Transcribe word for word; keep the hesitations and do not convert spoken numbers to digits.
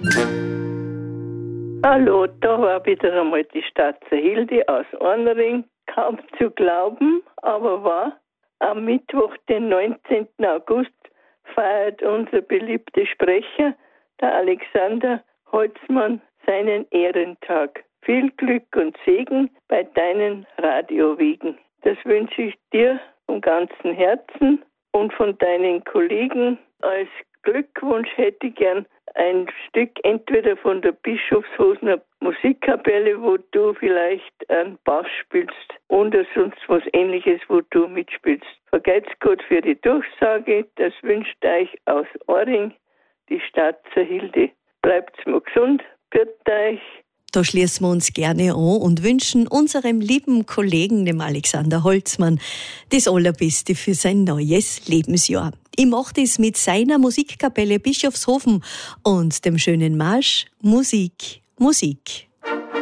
Hallo, da war wieder einmal die Statzer Hilde aus Ornering. Kaum zu glauben, aber wahr. Am Mittwoch, den neunzehnten August, feiert unser beliebter Sprecher, der Alexander Holzmann, seinen Ehrentag. Viel Glück und Segen bei deinen Radiowegen. Das wünsche ich dir vom ganzen Herzen und von deinen Kollegen. Als Glückwunsch hätte ich gern ein Stück entweder von der Bischofshofener Musikkapelle, wo du vielleicht einen Bass spielst, oder sonst was Ähnliches, wo du mitspielst. Vergeht's gut für die Durchsage. Das wünscht euch aus Orring die Statzer Hilde. Bleibt's mal gesund, bitte euch. Da schließen wir uns gerne an und wünschen unserem lieben Kollegen, dem Alexander Holzmann, das Allerbeste für sein neues Lebensjahr. Ich mache das mit seiner Musikkapelle Bischofshofen und dem schönen Marsch Musik, Musik.